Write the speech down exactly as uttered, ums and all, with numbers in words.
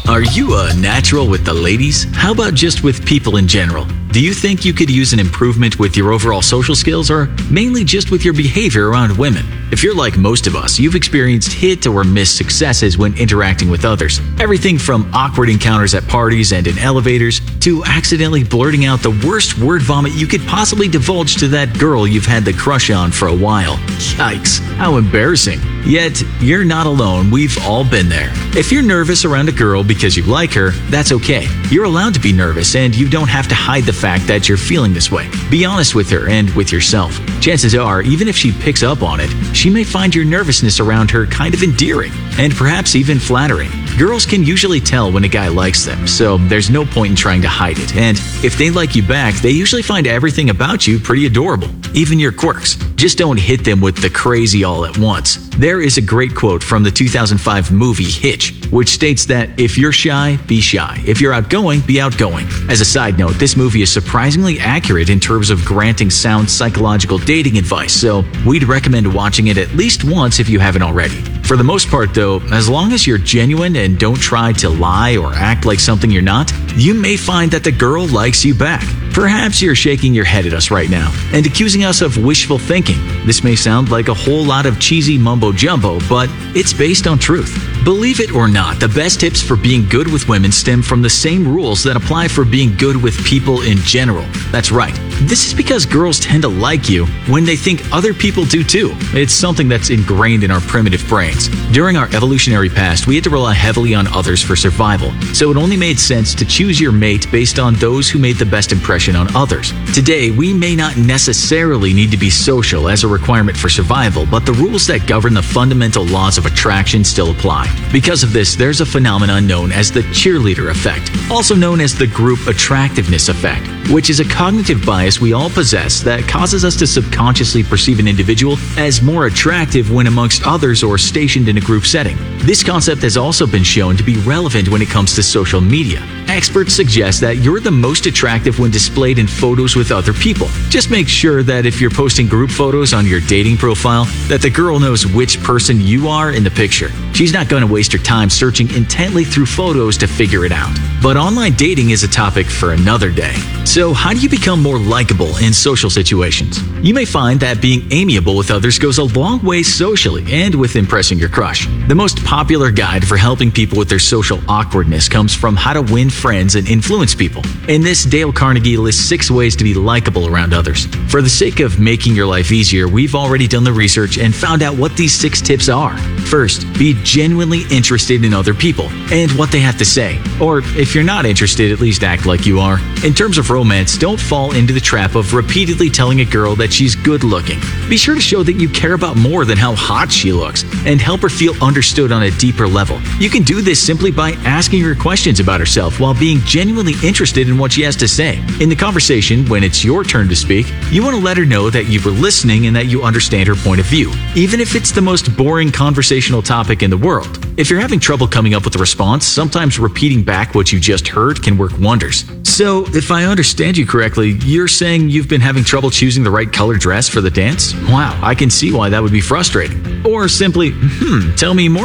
Are you a natural with the ladies? How about just with people in general? Do you think you could use an improvement with your overall social skills or mainly just with your behavior around women? If you're like most of us, you've experienced hit or miss successes when interacting with others. Everything from awkward encounters at parties and in elevators to accidentally blurting out the worst word vomit you could possibly divulge to that girl you've had the crush on for a while. Yikes, how embarrassing. Yet, you're not alone, we've all been there. If you're nervous around a girl because you like her, that's okay. You're allowed to be nervous and you don't have to hide the fact that you're feeling this way. Be honest with her and with yourself. Chances are, even if she picks up on it, she may find your nervousness around her kind of endearing and perhaps even flattering. Girls can usually tell when a guy likes them, so there's no point in trying to hide it. And if they like you back, they usually find everything about you pretty adorable, even your quirks. Just don't hit them with the crazy all at once. There is a great quote from the two thousand five movie Hitch, which states that if you're shy, be shy. If you're outgoing, be outgoing. As a side note, this movie is surprisingly accurate in terms of granting sound psychological dating advice, so we'd recommend watching it at least once if you haven't already. For the most part though, as long as you're genuine and don't try to lie or act like something you're not, you may find that the girl likes you back. Perhaps you're shaking your head at us right now and accusing us of wishful thinking. This may sound like a whole lot of cheesy mumbo-jumbo, but it's based on truth. Believe it or not, the best tips for being good with women stem from the same rules that apply for being good with people in general. That's right. This is because girls tend to like you when they think other people do too. It's something that's ingrained in our primitive brains. During our evolutionary past, we had to rely heavily on others for survival, so it only made sense to choose your mate based on those who made the best impression on others. Today, we may not necessarily need to be social as a requirement for survival, but the rules that govern the fundamental laws of attraction still apply. Because of this, there's a phenomenon known as the cheerleader effect, also known as the group attractiveness effect, which is a cognitive bias we all possess that causes us to subconsciously perceive an individual as more attractive when amongst others or stationed in a group setting. This concept has also been shown to be relevant when it comes to social media. Experts suggest that you're the most attractive when displayed in photos with other people. Just make sure that if you're posting group photos on your dating profile, that the girl knows which person you are in the picture. She's not going to waste her time searching intently through photos to figure it out. But online dating is a topic for another day. So how do you become more likable in social situations? You may find that being amiable with others goes a long way socially and with impressing your crush. The most popular guide for helping people with their social awkwardness comes from How to Win Friends and Influence People. In this, Dale Carnegie lists six ways to be likable around others. For the sake of making your life easier, we've already done the research and found out what these six tips are. First, be genuinely interested in other people and what they have to say. Or if you're not interested, at least act like you are. In terms of romance, don't fall into the trap of repeatedly telling a girl that she's good looking. Be sure to show that you care about more than how hot she looks and help her feel understood on a deeper level. You can do this simply by asking her questions about herself while being genuinely interested in what she has to say. In the conversation, when it's your turn to speak, you want to let her know that you were listening and that you understand her point of view, even if it's the most boring conversational topic in the world. If you're having trouble coming up with a response, sometimes repeating back what you just heard can work wonders. So, if I understand you correctly, you're saying you've been having trouble choosing the right color dress for the dance? Wow, I can see why that would be frustrating. Or simply, hmm, tell me more